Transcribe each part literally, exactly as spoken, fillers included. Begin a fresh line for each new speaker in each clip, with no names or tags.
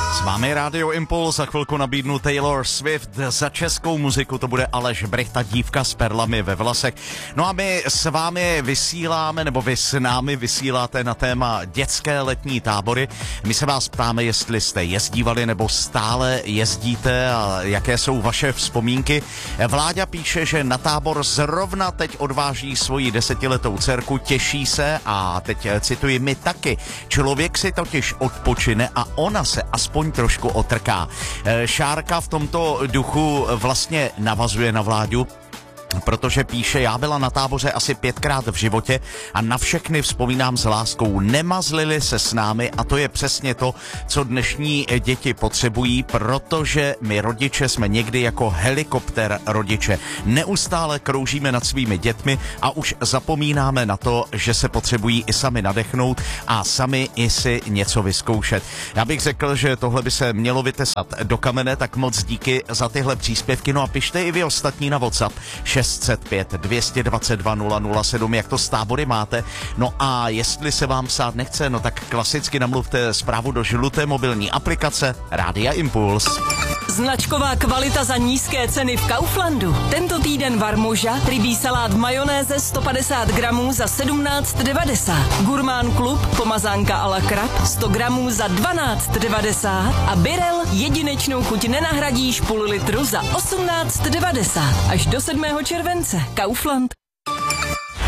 S vámi Radio Impuls, za chvilku nabídnu Taylor Swift, za českou muziku to bude Aleš Brychta, Dívka s perlami ve vlasech. No a my s vámi vysíláme, nebo vy s námi vysíláte na téma dětské letní tábory. My se vás ptáme, jestli jste jezdívali nebo stále jezdíte a jaké jsou vaše vzpomínky. Vláďa píše, že na tábor zrovna teď odváží svoji desetiletou dcerku, těší se a teď cituji, my taky. Člověk si totiž odpočine a ona se aspoň trošku otrká. Šárka v tomto duchu vlastně navazuje na Vláďu, protože píše, já byla na táboře asi pětkrát v životě a na všechny vzpomínám s láskou. Nemazlili se s námi a to je přesně to, co dnešní děti potřebují, protože my rodiče jsme někdy jako helikopter rodiče. Neustále kroužíme nad svými dětmi a už zapomínáme na to, že se potřebují i sami nadechnout a sami i si něco vyzkoušet. Já bych řekl, že tohle by se mělo vytesat do kamene, tak moc díky za tyhle příspěvky. No a pište i vy ostatní na WhatsApp šest set pět dvě dva dva nula nula sedm, jak to s tábory máte. No a jestli se vám psát nechce, no tak klasicky namluvte zprávu do žluté mobilní aplikace Rádia Impuls.
Značková kvalita za nízké ceny v Kauflandu. Tento týden Varmoža, rybí salát v majonéze sto padesát gramů za sedmnáct devadesát. Gurmán Klub, pomazánka a la krab sto gramů za dvanáct devadesát a Birel jedinečnou chuť nenahradíš půl litru za osmnáct devadesát. Až do sedmého července. Kaufland.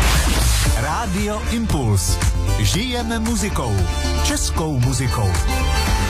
Rádio Impuls. Žijeme muzikou. Českou muzikou.